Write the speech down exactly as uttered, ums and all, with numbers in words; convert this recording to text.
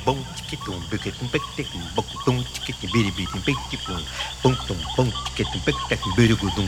bom tiquitum biquitum pecticum boctum tiquitum biribitum pecticum bum tum bum tiquitum pecticum birigudum